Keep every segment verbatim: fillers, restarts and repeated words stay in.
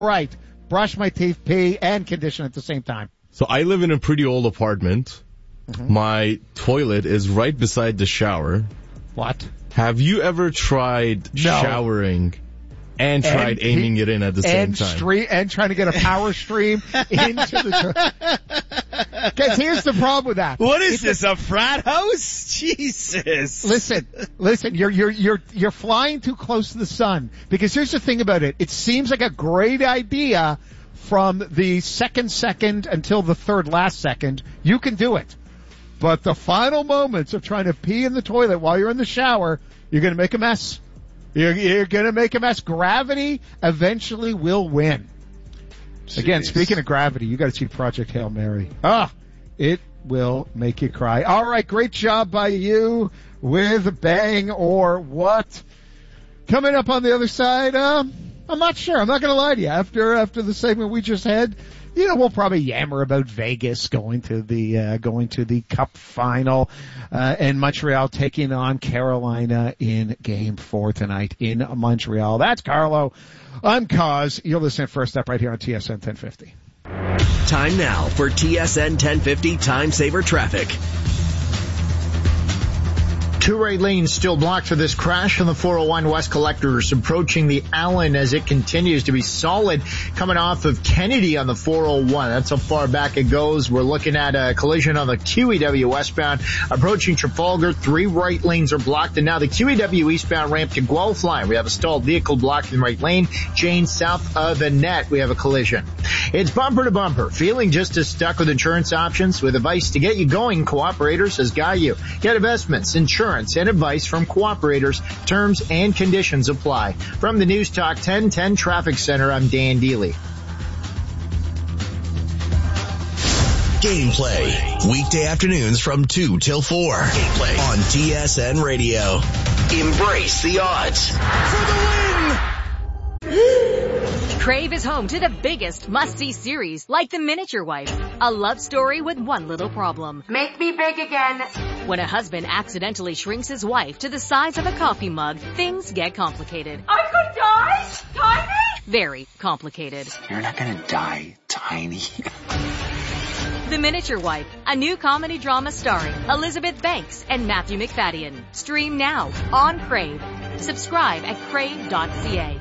right, brush my teeth, pee, and condition at the same time. So I live in a pretty old apartment. Mm-hmm. My toilet is right beside the shower. What? Have you ever tried no. showering and tried and aiming he, it in at the same and time? Stre- and trying to get a power stream into the toilet. Guys, here's the problem with that. What is it's this, a, a frat house? Jesus. Listen, listen, you're, you're, you're, you're flying too close to the sun. Because here's the thing about it. It seems like a great idea from the second second until the third last second. You can do it. But the final moments of trying to pee in the toilet while you're in the shower, you're going to make a mess. You're, you're going to make a mess. Gravity eventually will win. Jeez. Again, speaking of gravity, you got to see Project Hail Mary. Ah, it will make you cry. All right, great job by you with Bang or What. Coming up on the other side, um, I'm not sure. I'm not going to lie to you. After after the segment we just had, you know, we'll probably yammer about Vegas going to the uh, going to the Cup final, uh, and Montreal taking on Carolina in Game Four tonight in Montreal. That's Carlo. I'm Kaz. You're listening First Up right here on T S N ten fifty. Time now for T S N ten fifty Time Saver Traffic. Two right lanes still blocked for this crash on the four oh one West Collectors, approaching the Allen as it continues to be solid coming off of Kennedy on the four oh one. That's how far back it goes. We're looking at a collision on the Q E W westbound approaching Trafalgar. Three right lanes are blocked, and now the Q E W eastbound ramp to Guelph line. We have a stalled vehicle blocking the right lane. Jane, south of the net, we have a collision. It's bumper to bumper. Feeling just as stuck with insurance options? With advice to get you going, Cooperators has got you. Get investments, insurance, and advice from Cooperators. Terms and conditions apply. From the News Talk ten ten Traffic Center, I'm Dan Dealey. Gameplay. Weekday afternoons from two till four. Gameplay on T S N Radio. Embrace the odds. For the win! Crave is home to the biggest must-see series, like The Miniature Wife, a love story with one little problem. Make me big again. When a husband accidentally shrinks his wife to the size of a coffee mug, things get complicated. I could die? Tiny? Very complicated. You're not gonna die tiny. The Miniature Wife, a new comedy drama starring Elizabeth Banks and Matthew McFadden. Stream now on Crave. Subscribe at crave dot c a.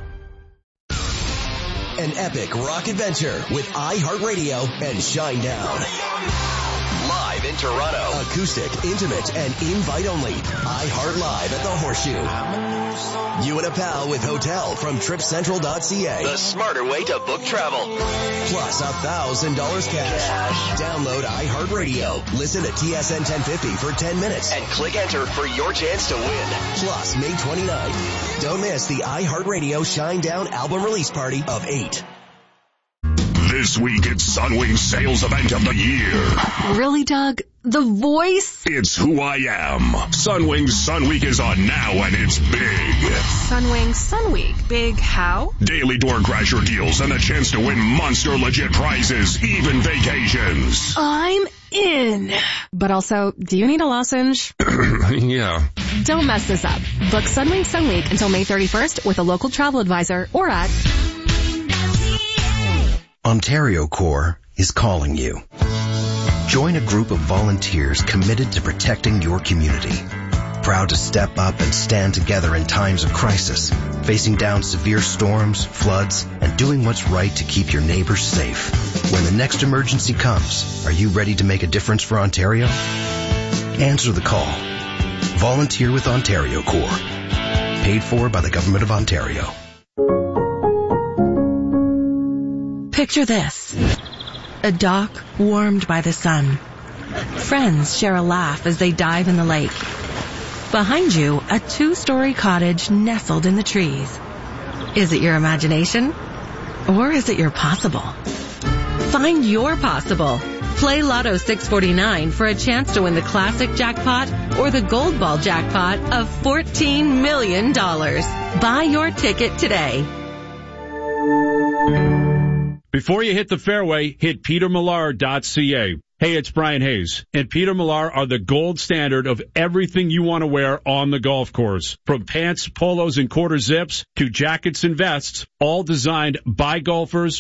An epic rock adventure with iHeartRadio and Shinedown. Live in Toronto. Acoustic, intimate, and invite only. iHeart Live at the Horseshoe. You and a pal with hotel from trip central dot c a. The smarter way to book travel. Plus a thousand dollars cash. cash. Download iHeartRadio. Listen to T S N ten fifty for ten minutes. And click enter for your chance to win. Plus May twenty-ninth. Don't miss the iHeartRadio Shinedown album release party of eight. This week, it's Sunwing's sales event of the year. Really, Doug? The voice? It's who I am. Sunwing's Sun Week is on now, and it's big. Sunwing Sun Week. Big how? Daily door crasher deals and a chance to win monster legit prizes, even vacations. I'm in. But also, do you need a lozenge? Yeah. Don't mess this up. Book Sunwing Sun Week until May thirty-first with a local travel advisor or at... Ontario Corps is calling you. Join a group of volunteers committed to protecting your community. Proud to step up and stand together in times of crisis, facing down severe storms, floods, and doing what's right to keep your neighbors safe. When the next emergency comes, are you ready to make a difference for Ontario? Answer the call. Volunteer with Ontario Corps. Paid for by the Government of Ontario. Picture this. A dock warmed by the sun. Friends share a laugh as they dive in the lake. Behind you, a two-story cottage nestled in the trees. Is it your imagination? Or is it your possible? Find your possible. Play Lotto six forty-nine for a chance to win the classic jackpot or the gold ball jackpot of fourteen million dollars. Buy your ticket today. Before you hit the fairway, hit peter millar dot c a. Hey, it's Brian Hayes, and Peter Millar are the gold standard of everything you want to wear on the golf course. From pants, polos, and quarter zips to jackets and vests, all designed by golfers